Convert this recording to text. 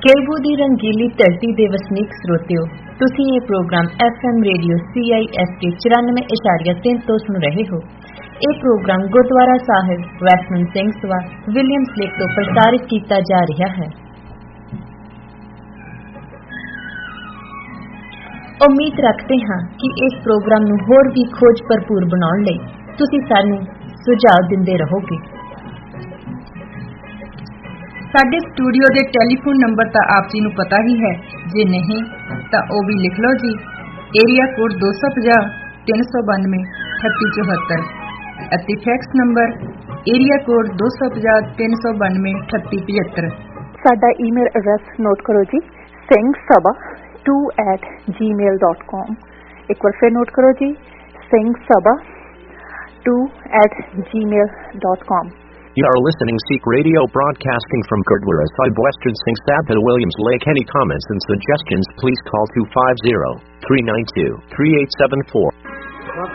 केलबू दी रंगीली धरती दे वसनीक श्रोतिओ, तुसीं ये प्रोग्राम FM रेडियो CIST 94.3 तो सुन रहे हो। ये प्रोग्राम गुरुद्वारा साहिब वैष्णव सिंह सभा विलियम्स लेक तो प्रसारित किया जा रहा है। उम्मीद रखते हैं कि इस प्रोग्राम नूं होर भी खोज भरपूर बनाउण लई तुसीं सानूं सुझाव दिंदे रहोगे। साडे स्टूडियो दे टैलीफोन नंबर तां आप जी नूं पता ही है, जे नहीं तां ओ भी लिख लो जी। एरिया कोड 250 392 3874 अते फैक्स नंबर एरिया कोड 250 392 3875। साडा ईमेल एड्रैस नोट करो जी, singhsabha2@gmail.com। एक बार फिर नोट करो जी, singhsabha2@gmail.com। You are listening Sikh Radio broadcasting from Gurdwara Sahib Western Singh Sabha Williams Lake. Any comments and suggestions please call 250-392-3874.